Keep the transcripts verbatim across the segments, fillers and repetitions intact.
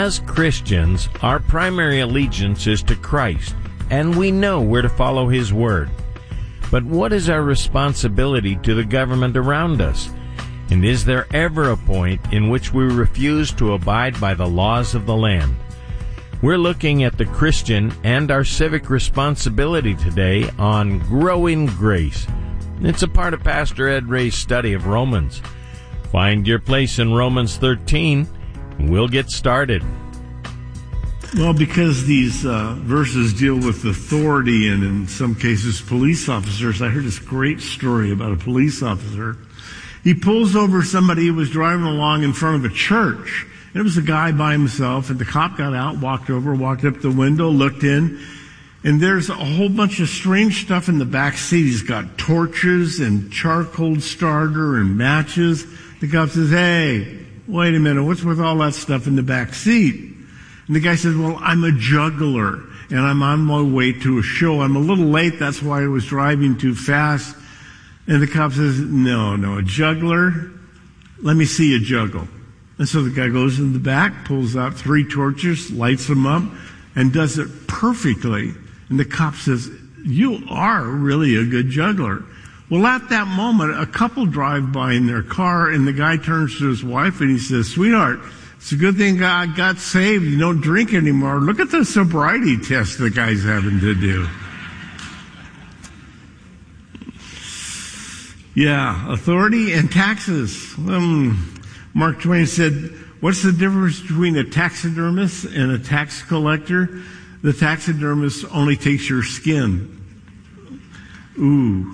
As Christians, our primary allegiance is to Christ, and we know we're to follow His Word. But what is our responsibility to the government around us? And is there ever a point in which we refuse to abide by the laws of the land? We're looking at the Christian and our civic responsibility today on Growing Grace. It's a part of Pastor Ed Ray's study of Romans. Find your place in Romans thirteen, and we'll get started. Well, because these uh, verses deal with authority and in some cases police officers, I heard this great story about a police officer. He pulls over somebody who was driving along in front of a church. And it was a guy by himself, and the cop got out, walked over, walked up the window, looked in, and there's a whole bunch of strange stuff in the back seat. He's got torches and charcoal starter and matches. The cop says, "Hey, wait a minute, what's with all that stuff in the back seat?" And the guy says, "Well, I'm a juggler, and I'm on my way to a show. I'm a little late, that's why I was driving too fast." And the cop says, no, no, a juggler? Let me see you juggle. And so the guy goes in the back, pulls out three torches, lights them up, and does it perfectly. And the cop says, "You are really a good juggler." Well, at that moment, a couple drive by in their car, and the guy turns to his wife and he says, "Sweetheart, it's a good thing God got saved. You don't drink anymore. Look at the sobriety test the guy's having to do." Yeah, authority and taxes. Um, Mark Twain said, "What's the difference between a taxidermist and a tax collector? The taxidermist only takes your skin." Ooh.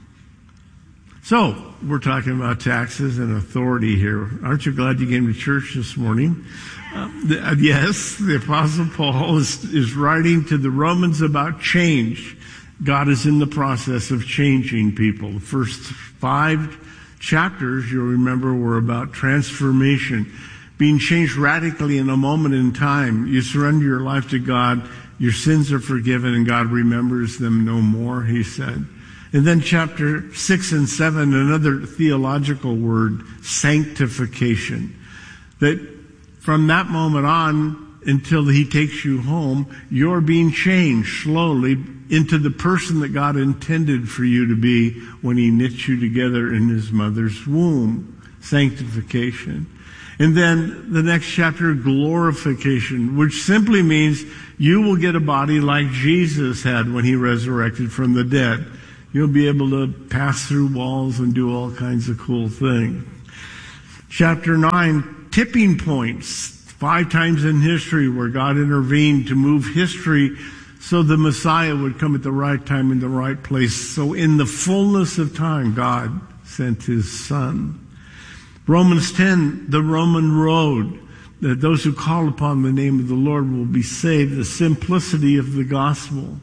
So, we're talking about taxes and authority here. Aren't you glad you came to church this morning? Uh, the, uh, yes, the Apostle Paul is, is writing to the Romans about change. God is in the process of changing people. The first five chapters, you'll remember, were about transformation, being changed radically in a moment in time. You surrender your life to God, your sins are forgiven, and God remembers them no more, he said. And then chapter six and seven, another theological word, sanctification. That from that moment on until he takes you home, you're being changed slowly into the person that God intended for you to be when he knit you together in his mother's womb. Sanctification. And then the next chapter, glorification, which simply means you will get a body like Jesus had when he resurrected from the dead. You'll be able to pass through walls and do all kinds of cool things. Chapter nine, tipping points. Five times in history where God intervened to move history so the Messiah would come at the right time in the right place. So in the fullness of time, God sent his Son. Romans ten, the Roman road, that those who call upon the name of the Lord will be saved, the simplicity of the gospel.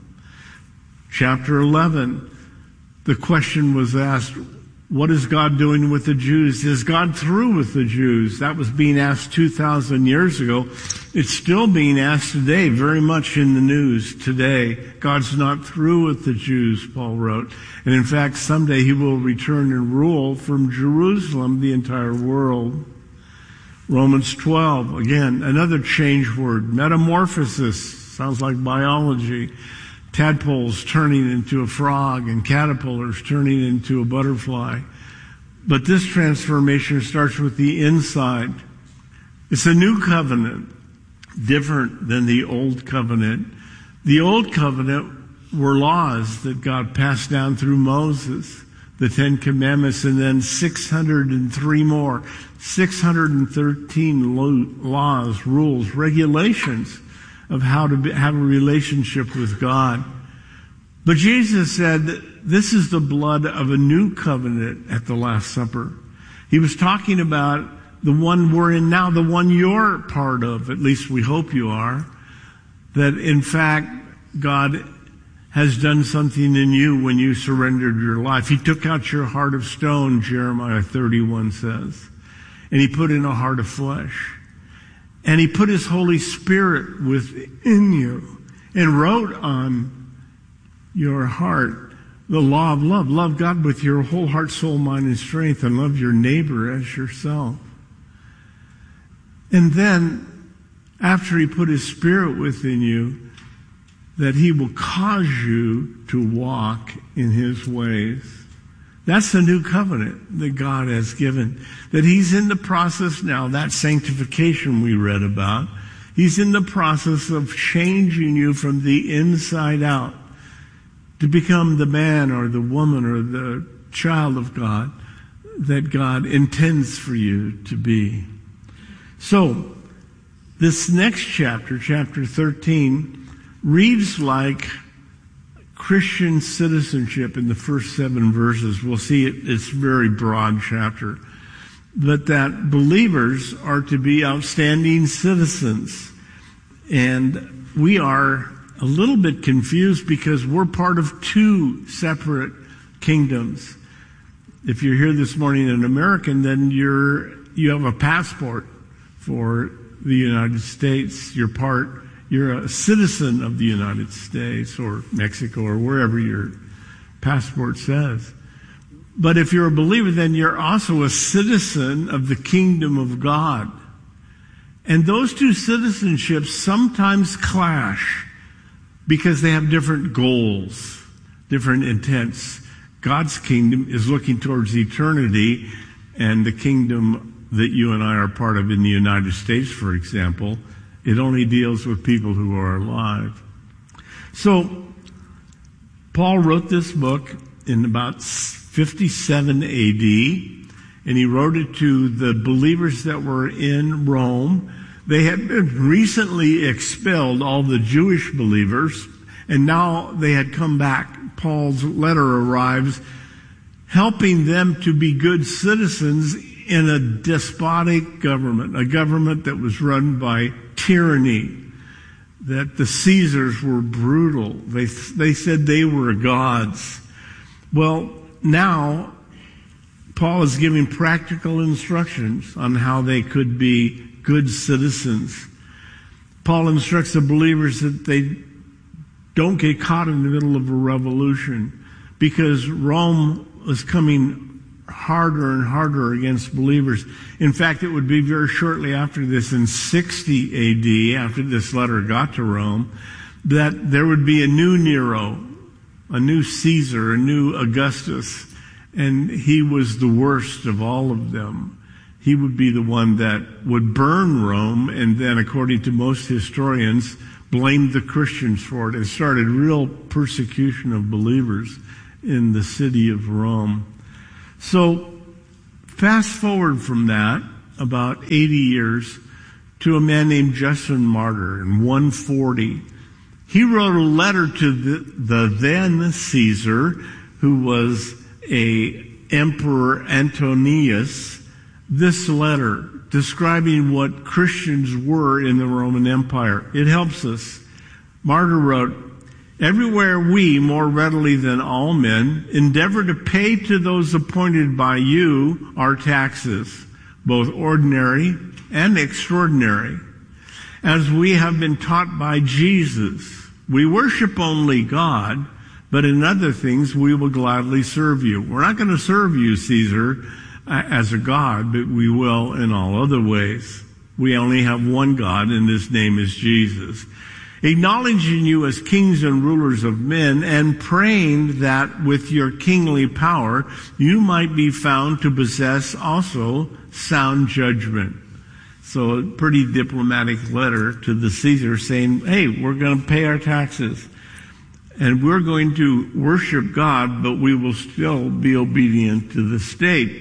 Chapter eleven, the question was asked, what is God doing with the Jews? Is God through with the Jews? That was being asked two thousand years ago. It's still being asked today, very much in the news today. God's not through with the Jews, Paul wrote. And in fact, someday he will return and rule from Jerusalem the entire world. Romans twelve, again, another change word, metamorphosis. Sounds like biology. Tadpoles turning into a frog and caterpillars turning into a butterfly. But this transformation starts with the inside. It's a new covenant, different than the old covenant. The old covenant were laws that God passed down through Moses, the Ten Commandments, and then six hundred three more, six hundred thirteen laws, rules, regulations of how to be, have a relationship with God. But Jesus said, this is the blood of a new covenant at the Last Supper. He was talking about the one we're in now, the one you're part of, at least we hope you are, that in fact God has done something in you when you surrendered your life. He took out your heart of stone, Jeremiah thirty-one says, and he put in a heart of flesh. And he put his Holy Spirit within you and wrote on your heart the law of love. Love God with your whole heart, soul, mind, and strength, and love your neighbor as yourself. And then after he put his Spirit within you, that he will cause you to walk in his ways. That's the new covenant that God has given. That he's in the process now, that sanctification we read about. He's in the process of changing you from the inside out to become the man or the woman or the child of God that God intends for you to be. So, this next chapter, chapter thirteen, reads like Christian citizenship in the first seven verses. We'll see it, it's a very broad chapter. But that believers are to be outstanding citizens. And we are a little bit confused because we're part of two separate kingdoms. If you're here this morning an American, then you're, you have a passport for the United States. You're part You're a citizen of the United States or Mexico or wherever your passport says. But if you're a believer, then you're also a citizen of the kingdom of God. And those two citizenships sometimes clash because they have different goals, different intents. God's kingdom is looking towards eternity, and the kingdom that you and I are part of in the United States, for example, it only deals with people who are alive. So, Paul wrote this book in about fifty-seven A D, and he wrote it to the believers that were in Rome. They had been recently expelled, all the Jewish believers, and now they had come back. Paul's letter arrives, helping them to be good citizens in a despotic government, a government that was run by tyranny, that the Caesars were brutal. They, they said they were gods. Well, now Paul is giving practical instructions on how they could be good citizens. Paul instructs the believers that they don't get caught in the middle of a revolution, because Rome was coming harder and harder against believers. In fact, it would be very shortly after this, in sixty A D, after this letter got to Rome, that there would be a new Nero, a new Caesar, a new Augustus, and he was the worst of all of them. He would be the one that would burn Rome, and then, according to most historians, blamed the Christians for it. It started real persecution of believers in the city of Rome. So, fast forward from that, about eighty years, to a man named Justin Martyr in one forty. He wrote a letter to the, the then Caesar, who was a Emperor Antonius, this letter describing what Christians were in the Roman Empire. It helps us. Martyr wrote, "Everywhere we, more readily than all men, endeavor to pay to those appointed by you our taxes, both ordinary and extraordinary. As we have been taught by Jesus, we worship only God, but in other things we will gladly serve you." We're not going to serve you, Caesar, as a God, but we will in all other ways. We only have one God, and his name is Jesus. "Acknowledging you as kings and rulers of men, and praying that with your kingly power you might be found to possess also sound judgment." So a pretty diplomatic letter to the Caesar saying, hey, we're going to pay our taxes, and we're going to worship God, but we will still be obedient to the state.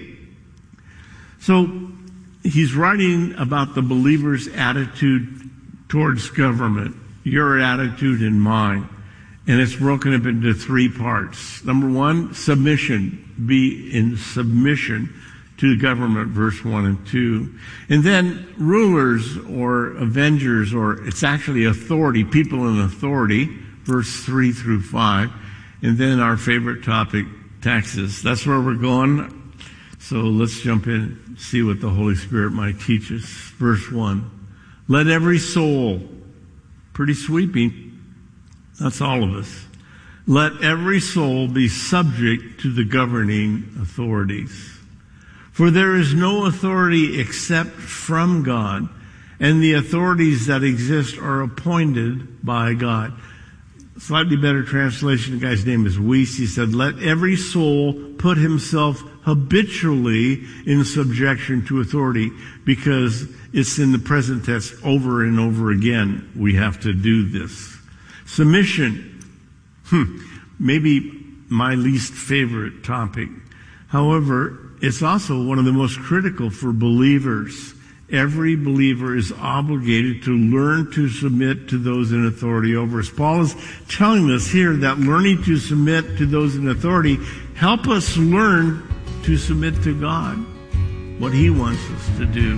So he's writing about the believer's attitude towards government, your attitude and mine. And it's broken up into three parts. Number one, submission. Be in submission to the government, verse one and two. And then rulers or avengers, or it's actually authority, people in authority, verse three through five. And then our favorite topic, taxes. That's where we're going. So let's jump in and see what the Holy Spirit might teach us. Verse one, "Let every soul," pretty sweeping, that's all of us. "Let every soul be subject to the governing authorities. For there is no authority except from God, And the authorities that exist are appointed by God. Slightly better translation, the guy's name is Weiss. He said, let every soul put himself habitually in subjection to authority, because it's in the present tense over and over again. We have to do this. Submission. Hmm. Maybe my least favorite topic. However, it's also one of the most critical for believers. Every believer is obligated to learn to submit to those in authority over us. Paul is telling us here that learning to submit to those in authority help us learn to submit to God, what He wants us to do.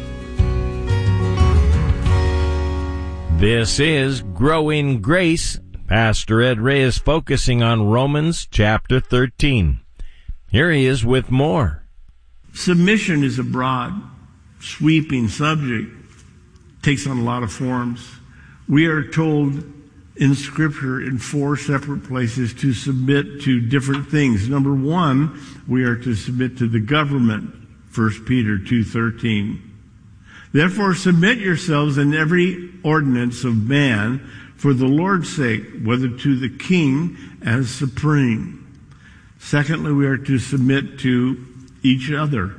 This is Grow in Grace. Pastor Ed Ray is focusing on Romans chapter thirteen. Here he is with more. Submission is a broad, sweeping subject. It takes on a lot of forms. We are told in Scripture in four separate places to submit to different things. Number one, we are to submit to the government, First Peter two thirteen. Therefore submit yourselves in every ordinance of man for the Lord's sake, whether to the king as supreme. Secondly, we are to submit to each other,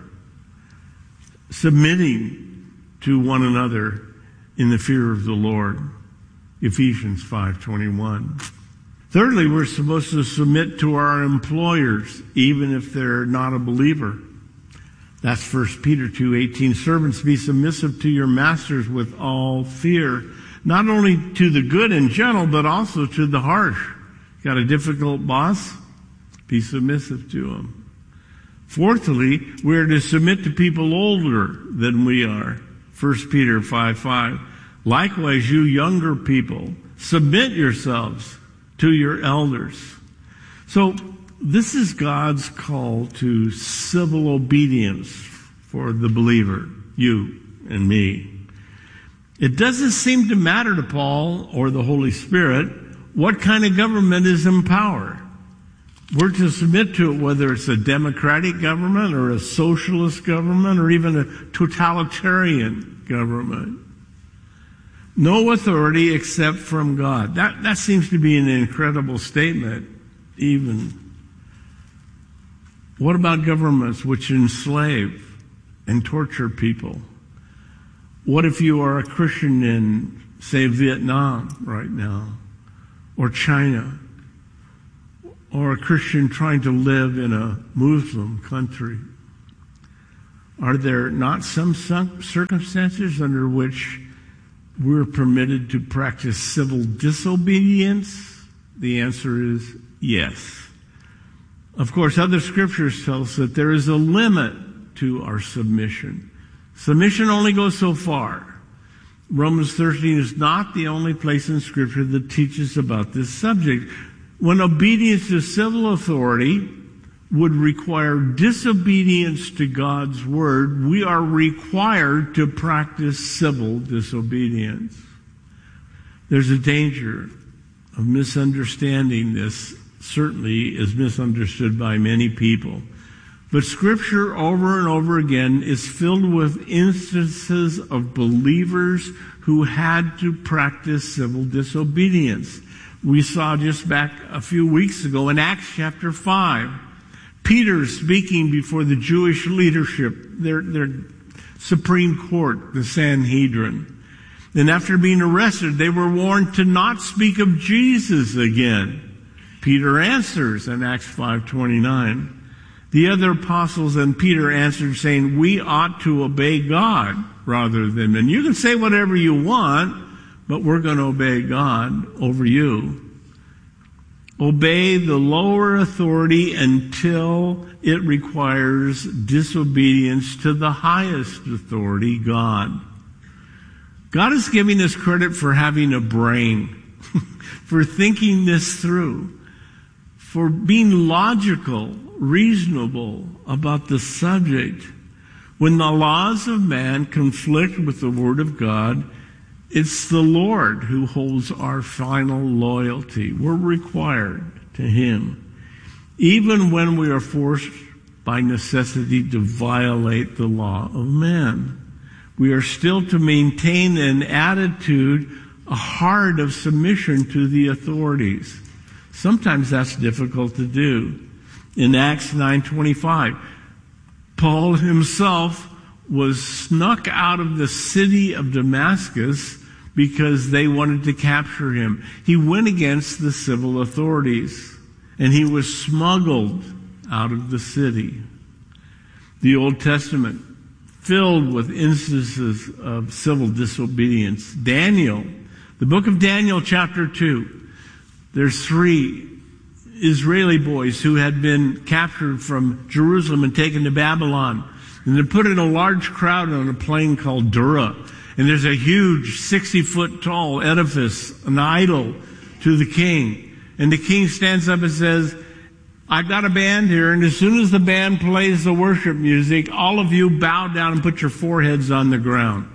submitting to one another in the fear of the Lord, Ephesians five twenty-one. Thirdly, we're supposed to submit to our employers, even if they're not a believer. That's First Peter two eighteen. Servants, be submissive to your masters with all fear, not only to the good and gentle, but also to the harsh. Got a difficult boss? Be submissive to him. Fourthly, we are to submit to people older than we are. First Peter five five. Likewise, you younger people, submit yourselves to your elders. So, this is God's call to civil obedience for the believer, you and me. It doesn't seem to matter to Paul or the Holy Spirit what kind of government is in power. We're to submit to it, whether it's a democratic government or a socialist government or even a totalitarian government. No authority except from God. That, that seems to be an incredible statement, even. What about governments which enslave and torture people? What if you are a Christian in, say, Vietnam right now, or China, or a Christian trying to live in a Muslim country? Are there not some circumstances under which we're permitted to practice civil disobedience? The answer is yes. Of course, other scriptures tell us that there is a limit to our submission. Submission only goes so far. Romans thirteen is not the only place in Scripture that teaches about this subject. When obedience to civil authority would require disobedience to God's word, we are required to practice civil disobedience. There's a danger of misunderstanding this. Certainly is misunderstood by many people. But Scripture over and over again is filled with instances of believers who had to practice civil disobedience. We saw just back a few weeks ago in Acts chapter five, Peter speaking before the Jewish leadership, their, their Supreme Court, the Sanhedrin. And after being arrested, they were warned to not speak of Jesus again. Peter answers in Acts five twenty-nine. The other apostles and Peter answered saying, we ought to obey God rather than men. You can say whatever you want, but we're going to obey God over you. Obey the lower authority until it requires disobedience to the highest authority, God. God is giving us credit for having a brain, for thinking this through, for being logical, reasonable about the subject. When the laws of man conflict with the Word of God, it's the Lord who holds our final loyalty. We're required to Him, even when we are forced by necessity to violate the law of man. We are still to maintain an attitude, a heart of submission to the authorities. Sometimes that's difficult to do. In Acts nine twenty-five, Paul himself was snuck out of the city of Damascus because they wanted to capture him. He went against the civil authorities, and he was smuggled out of the city. The Old Testament, filled with instances of civil disobedience. Daniel, the book of Daniel, chapter two. There's three Israeli boys who had been captured from Jerusalem and taken to Babylon. And they're put in a large crowd on a plain called Dura. And there's a huge sixty-foot tall edifice, an idol to the king. And the king stands up and says, I've got a band here, and as soon as the band plays the worship music, all of you bow down and put your foreheads on the ground.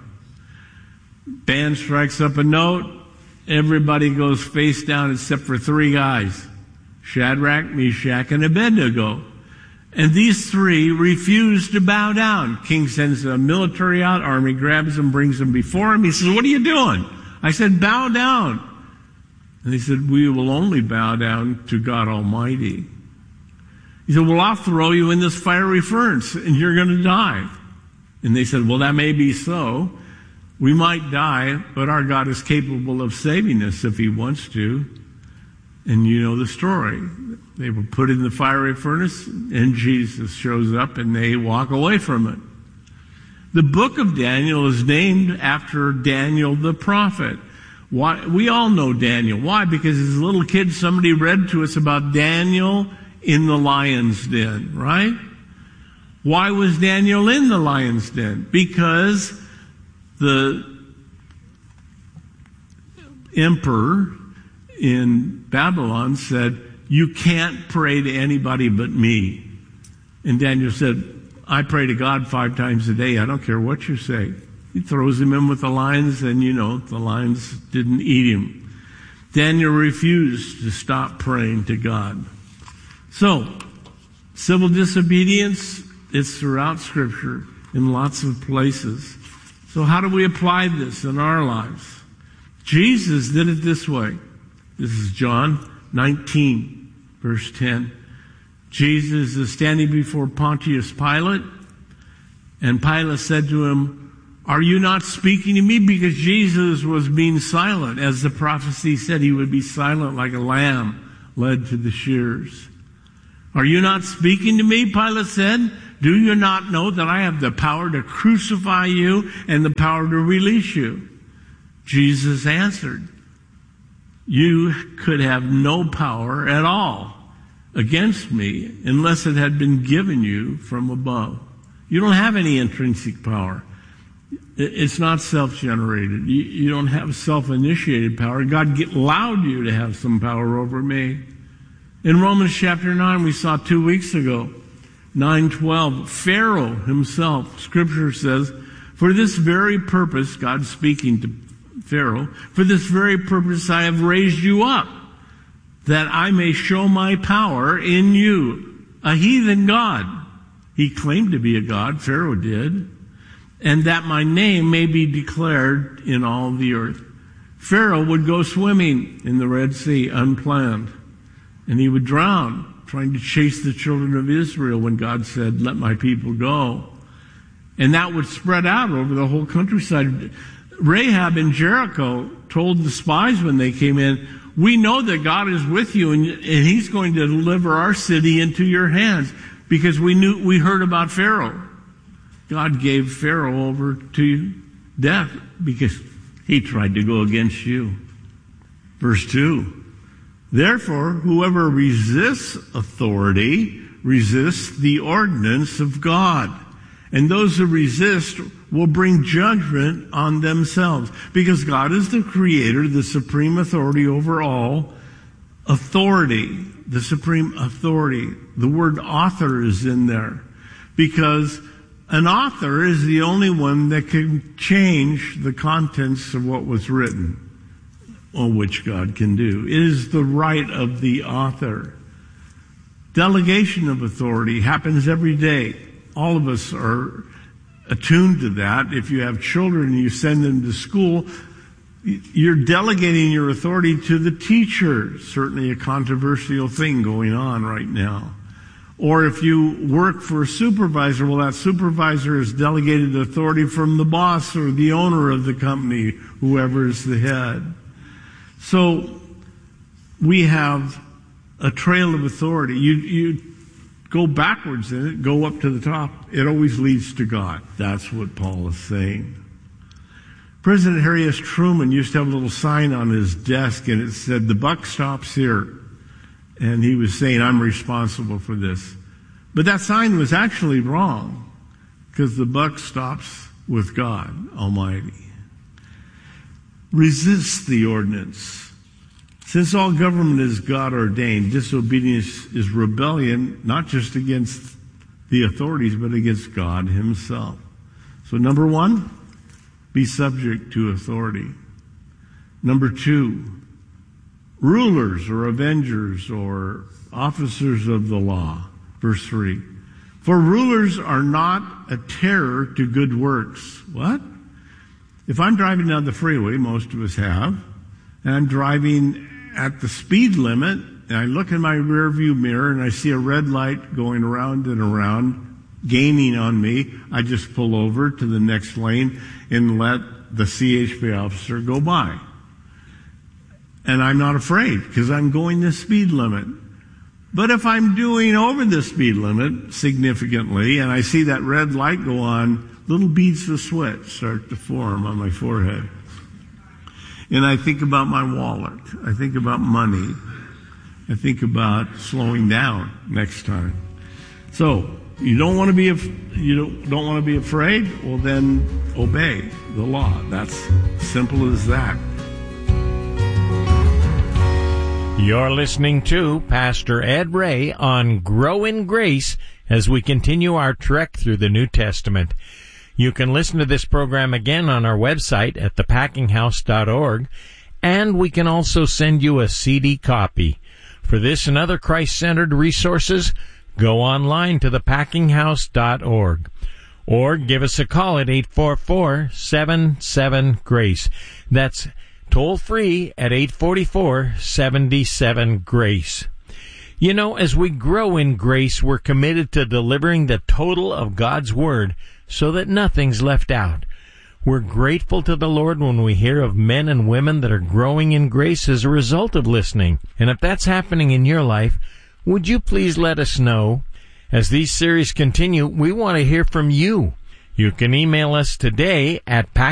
Band strikes up a note. Everybody goes face down except for three guys, Shadrach, Meshach, and Abednego. And these three refuse to bow down. King sends a military out, army grabs them, brings them before him. He says, what are you doing? I said, bow down. And they said, we will only bow down to God Almighty. He said, well, I'll throw you in this fiery furnace and you're going to die. And they said, well, that may be so. We might die, but our God is capable of saving us if he wants to. And you know the story. They were put in the fiery furnace and Jesus shows up and they walk away from it. The book of Daniel is named after Daniel the prophet. Why? We all know Daniel. Why? Because as a little kid, somebody read to us about Daniel in the lion's den, right? Why was Daniel in the lion's den? Because the emperor in Babylon said, you can't pray to anybody but me. And Daniel said, I pray to God five times a day. I don't care what you say. He throws him in with the lions, and you know, the lions didn't eat him. Daniel refused to stop praying to God. So, civil disobedience is throughout Scripture in lots of places. So how do we apply this in our lives? Jesus did it this way. This is John nineteen, verse ten. Jesus is standing before Pontius Pilate, and Pilate said to him, are you not speaking to me? Because Jesus was being silent. As the prophecy said, he would be silent like a lamb led to the shears. Are you not speaking to me? Pilate said. Do you not know that I have the power to crucify you and the power to release you? Jesus answered, you could have no power at all against me unless it had been given you from above. You don't have any intrinsic power. It's not self-generated. You don't have self-initiated power. God allowed you to have some power over me. In Romans chapter nine, we saw two weeks ago, nine twelve, Pharaoh himself, Scripture says, for this very purpose, God speaking to Pharaoh, for this very purpose I have raised you up, that I may show my power in you, a heathen god. He claimed to be a god, Pharaoh did, and that my name may be declared in all the earth. Pharaoh would go swimming in the Red Sea unplanned, and he would drown, trying to chase the children of Israel when God said, let my people go. And that would spread out over the whole countryside. Rahab in Jericho told the spies when they came in, we know that God is with you and, and he's going to deliver our city into your hands, because we knew, we heard about Pharaoh. God gave Pharaoh over to death because he tried to go against you. Verse two. Therefore, whoever resists authority resists the ordinance of God. And those who resist will bring judgment on themselves. Because God is the creator, the supreme authority over all. Authority, the supreme authority. The word author is in there. Because an author is the only one that can change the contents of what was written, on which God can do. It is the right of the author. Delegation of authority happens every day. All of us are attuned to that. If you have children and you send them to school, you're delegating your authority to the teacher. Certainly a controversial thing going on right now. Or if you work for a supervisor, well, that supervisor has delegated authority from the boss or the owner of the company, whoever is the head. So we have a trail of authority. You, you go backwards in it, go up to the top. It always leads to God. That's what Paul is saying. President Harry S. Truman used to have a little sign on his desk, and it said, "The buck stops here." And he was saying, I'm responsible for this. But that sign was actually wrong, because the buck stops with God Almighty. Resist the ordinance. Since all government is God ordained, disobedience is rebellion, not just against the authorities, but against God himself. So number one, be subject to authority. Number two, rulers or avengers or officers of the law. Verse three. For rulers are not a terror to good works. What? If I'm driving down the freeway, most of us have, and I'm driving at the speed limit, and I look in my rearview mirror and I see a red light going around and around, gaining on me, I just pull over to the next lane and let the C H P officer go by. And I'm not afraid because I'm going the speed limit. But if I'm doing over the speed limit significantly and I see that red light go on, little beads of sweat start to form on my forehead. And I think about my wallet. I think about money. I think about slowing down next time. So, you don't want to be af- you don't, don't want to be afraid? Well, then obey the law. That's simple as that. You're listening to Pastor Ed Ray on Grow in Grace as we continue our trek through the New Testament. You can listen to this program again on our website at the packing house dot org, and we can also send you a C D copy. For this and other Christ-centered resources, go online to the packing house dot org or give us a call at eight four four, seven seven, GRACE. That's toll free at eight four four, seven seven, GRACE. You know, as we grow in grace, we're committed to delivering the total of God's Word so that nothing's left out. We're grateful to the Lord when we hear of men and women that are growing in grace as a result of listening. And if that's happening in your life, would you please let us know? As these series continue, we want to hear from you. You can email us today at